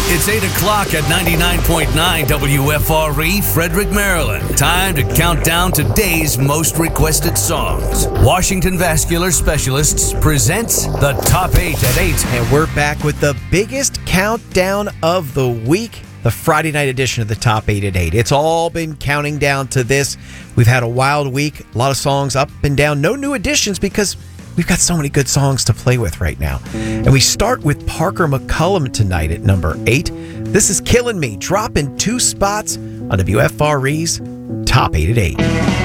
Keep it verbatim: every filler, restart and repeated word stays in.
It's eight o'clock at ninety-nine point nine W F R E, Frederick, Maryland. Time to count down today's most requested songs. Washington Vascular Specialists presents the Top eight at eight. And we're back with the biggest countdown of the week, the Friday night edition of the Top eight at eight. It's all been counting down to this. We've had a wild week, a lot of songs up and down. No new additions because we've got so many good songs to play with right now. And we start with Parker McCollum tonight at number eight. This is Killing Me, dropping two spots on W F R E's Top eight at eight.